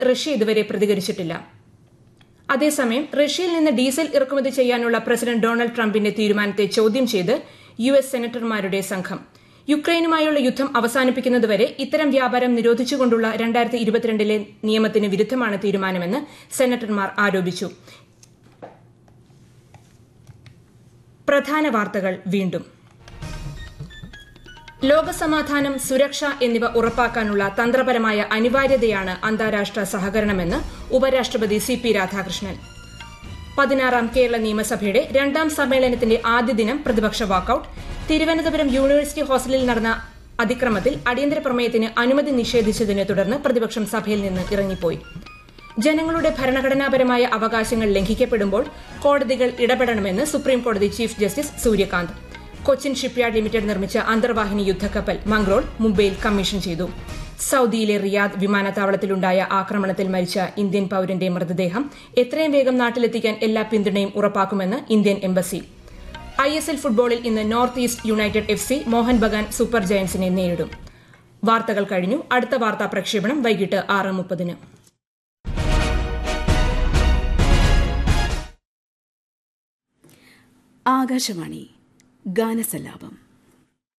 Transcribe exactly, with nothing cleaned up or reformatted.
Russia ഇതുവരെ പ്രതികരിച്ചിട്ടില്ല. അതേസമയം റഷ്യയിൽ നിന്ന് ഡീസൽ ഇറക്കുമതി ചെയ്യാനുള്ള പ്രസിഡന്റ് ഡൊണാൾഡ് ട്രംപിന്റെ തീരുമാനത്തെ ചോദ്യം ചെയ്ത് യു എസ് സെനറ്റർമാരുടെ സംഘം. യുക്രൈനുമായുള്ള യുദ്ധം അവസാനിപ്പിക്കുന്നതുവരെ ഇത്തരം വ്യാപാരം നിരോധിച്ചുകൊണ്ടുള്ള രണ്ടായിരത്തി ഇരുപത്തിരണ്ടിലെ നിയമത്തിന് വിരുദ്ധമാണ് തീരുമാനമെന്ന് സെനറ്റർമാർ ആരോപിച്ചു. പ്രധാന വാർത്തകൾ വീണ്ടും. ലോകസമാധാനം, സുരക്ഷ എന്നിവ ഉറപ്പാക്കാനുള്ള തന്ത്രപരമായ അനിവാര്യതയാണ് അന്താരാഷ്ട്ര സഹകരണമെന്ന് ഉപരാഷ്ട്രപതി സി പി രാധാകൃഷ്ണൻ. പതിനാറാം കേരള നിയമസഭയുടെ രണ്ടാം സമ്മേളനത്തിന്റെ ആദ്യ ദിനം പ്രതിപക്ഷ വാക്കൌട്ട്. തിരുവനന്തപുരം യൂണിവേഴ്സിറ്റി ഹോസ്റ്റലിൽ നടന്ന അതിക്രമത്തിൽ അടിയന്തര പ്രമേയത്തിന് അനുമതി നിഷേധിച്ചതിനെ തുടർന്ന് പ്രതിപക്ഷം സഭയിൽ നിന്ന് ഇറങ്ങിപ്പോയി. ജനങ്ങളുടെ ഭരണഘടനാപരമായ അവകാശങ്ങൾ ലംഘിക്കപ്പെടുമ്പോൾ കോടതികൾ ഇടപെടണമെന്ന് സുപ്രീംകോടതി chief justice Suryakant. Cochin shipyard limited നിർമ്മിച്ച അന്തർവാഹിനി യുദ്ധക്കപ്പൽ മംഗ്രോൾ മുംബൈയിൽ കമ്മീഷൻ ചെയ്തു. സൌദിയിലെ റിയാദ് വിമാനത്താവളത്തിലുണ്ടായ ആക്രമണത്തിൽ മരിച്ച ഇന്ത്യൻ പൌരന്റെ മൃതദേഹം എത്രയും വേഗം നാട്ടിലെത്തിക്കാൻ എല്ലാ പിന്തുണയും ഉറപ്പാക്കുമെന്ന് Indian embassy. I S L ഫുട്ബോളിൽ ഇന്ന് north east United F C Mohan Bagan super ജയന്റ്സിനെ നേരിടും. വാർത്തകൾ കഴിഞ്ഞു. അടുത്ത വാർത്താ പ്രക്ഷേപണം വൈകിട്ട് ആറ് മുപ്പതിന്. ആകാശവാണി ഗാനസല്ലാപം.